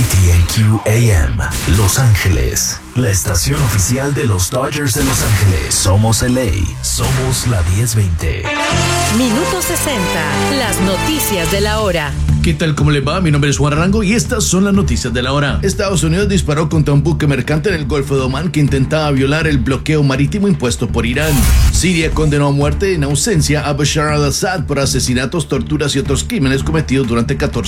KTNQ AM, Los Ángeles, la estación oficial de los Dodgers de Los Ángeles. Somos LA, somos la 1020. Minuto 60, las noticias de la hora. ¿Qué tal? ¿Cómo les va? Mi nombre es Juan Arango y estas son las noticias de la hora. Estados Unidos disparó contra un buque mercante en el Golfo de Omán que intentaba violar el bloqueo marítimo impuesto por Irán. Siria condenó a muerte en ausencia a Bashar al-Assad por asesinatos, torturas y otros crímenes cometidos durante 14